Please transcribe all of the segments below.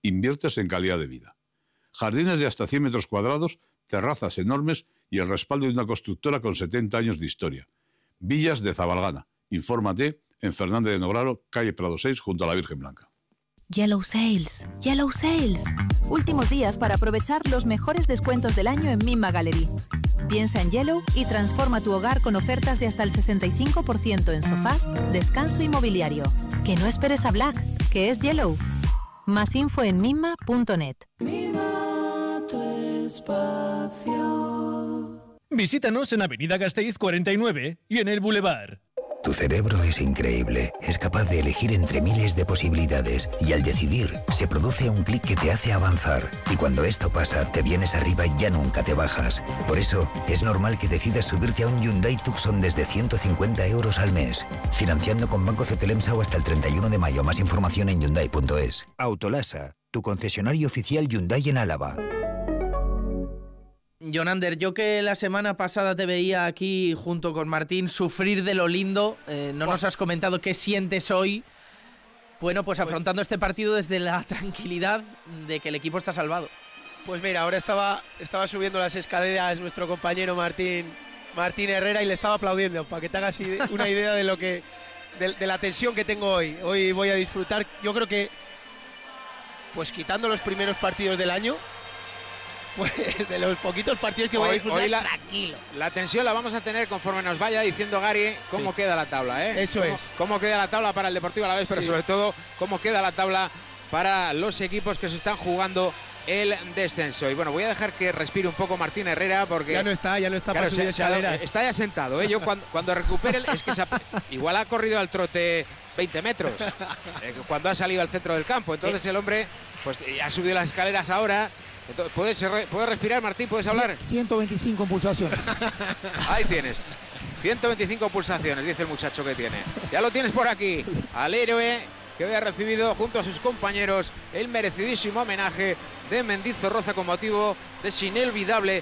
inviertes en calidad de vida. Jardines de hasta 100 metros cuadrados, terrazas enormes y el respaldo de una constructora con 70 años de historia. Villas de Zabalgana. Infórmate en Fernández de Nograro, calle Prado 6, junto a la Virgen Blanca. Yellow Sales, Yellow Sales. Últimos días para aprovechar los mejores descuentos del año en Mimma Gallery. Piensa en Yellow y transforma tu hogar con ofertas de hasta el 65% en sofás, descanso y mobiliario. Que no esperes a Black, que es Yellow. Más info en mimma.net. Mima tu espacio. Visítanos en Avenida Gasteiz 49 y en el Boulevard. Tu cerebro es increíble, es capaz de elegir entre miles de posibilidades y al decidir se produce un clic que te hace avanzar y cuando esto pasa te vienes arriba y ya nunca te bajas. Por eso es normal que decidas subirte a un Hyundai Tucson desde 150 euros al mes, financiando con Banco Cetelemsa o hasta el 31 de mayo. Más información en Hyundai.es. Autolasa, tu concesionario oficial Hyundai en Álava. Jonander, yo que la semana pasada te veía aquí junto con Martín sufrir de lo lindo, no nos has comentado qué sientes hoy. Bueno, pues afrontando este partido desde la tranquilidad de que el equipo está salvado. Pues mira, ahora estaba subiendo las escaleras nuestro compañero Martín Herrera y le estaba aplaudiendo para que te hagas una idea de lo que de la tensión que tengo hoy. Hoy voy a disfrutar, yo creo que pues quitando los primeros partidos del año, pues de los poquitos partidos que voy a disfrutar tranquilo. La tensión la vamos a tener conforme nos vaya diciendo Gary cómo queda la tabla, ¿eh? Eso es. Cómo queda la tabla para el Deportivo Alavés, pero sobre todo cómo queda la tabla para los equipos que se están jugando el descenso. Y bueno, voy a dejar que respire un poco Martín Herrera porque... Ya no está claro, para subir escaleras. Está ya sentado, ¿eh? Yo cuando recupere... es que igual ha corrido al trote 20 metros cuando ha salido al centro del campo. Entonces el hombre pues ha subido las escaleras ahora. ¿Puedes respirar, Martín? ¿Puedes hablar? 125 pulsaciones. Ahí tienes. 125 pulsaciones, dice el muchacho que tiene. Ya lo tienes por aquí. Al héroe que hoy ha recibido junto a sus compañeros el merecidísimo homenaje de Mendizorroza con motivo de su inolvidable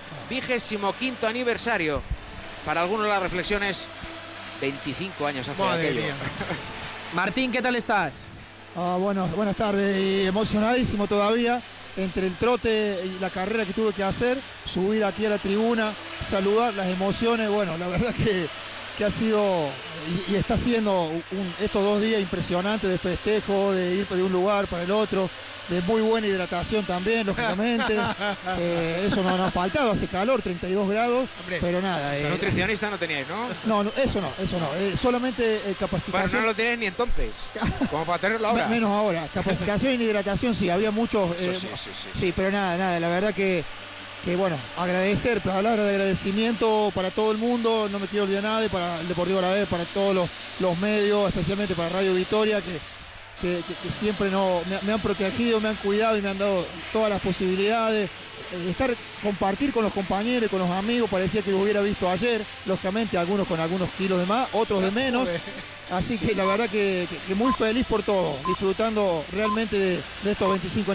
25º aniversario. Para algunos las reflexiones, 25 años hace aquello. Martín, ¿qué tal estás? Bueno, buenas tardes. Emocionadísimo todavía. Entre el trote y la carrera que tuve que hacer, subir aquí a la tribuna, saludar, las emociones, bueno, la verdad que ha sido y está siendo estos 2 días impresionantes de festejo, de ir de un lugar para el otro, de muy buena hidratación también, lógicamente. Eso no nos ha faltado, hace calor, 32 grados, hombre, pero nada. Nutricionista no teníais, ¿no? No, eso no. Solamente capacitación. Bueno, no lo tenéis ni entonces, como para tenerlo ahora. Menos ahora. Capacitación y hidratación sí, había muchos. Sí, pero nada, la verdad que bueno, agradecer, palabras de agradecimiento para todo el mundo, no me quiero olvidar nada, para el Deportivo Alavés, para todos los medios, especialmente para Radio Victoria, que siempre me han protegido, me han cuidado y me han dado todas las posibilidades. Compartir con los compañeros, con los amigos, parecía que los hubiera visto ayer, lógicamente algunos con algunos kilos de más, otros de menos. Así que la verdad que muy feliz por todo, disfrutando realmente de estos 25 años.